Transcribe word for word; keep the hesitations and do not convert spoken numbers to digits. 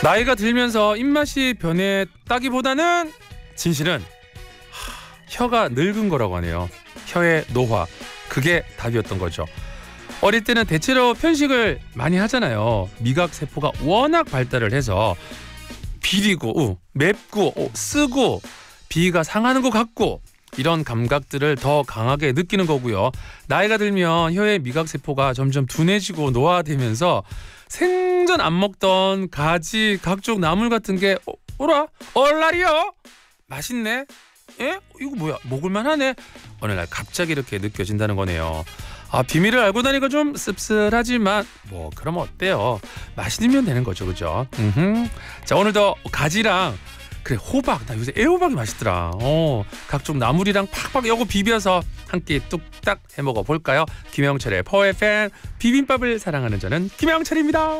나이가 들면서 입맛이 변했다기보다는 진실은 하, 혀가 늙은 거라고 하네요. 혀의 노화, 그게 답이었던 거죠. 어릴 때는 대체로 편식을 많이 하잖아요. 미각 세포가 워낙 발달을 해서 비리고 우, 맵고 오, 쓰고 비위가 상하는 것 같고 이런 감각들을 더 강하게 느끼는 거고요. 나이가 들면 혀의 미각 세포가 점점 둔해지고 노화되면서 생전 안 먹던 가지, 각종 나물 같은 게 어, 오라 얼라리요? 맛있네? 에? 이거 뭐야? 먹을만 하네? 어느 날 갑자기 이렇게 느껴진다는 거네요. 아, 비밀을 알고 나니까 좀 씁쓸하지만 뭐 그럼 어때요? 맛있으면 되는 거죠, 그죠? 음흠. 자, 오늘도 가지랑 그래 호박, 나 요새 애호박이 맛있더라. 어, 각종 나물이랑 팍팍 요거 비벼서 한 끼 뚝딱 해먹어 볼까요? 김영철의 퍼에팬 비빔밥을 사랑하는 저는 김영철입니다.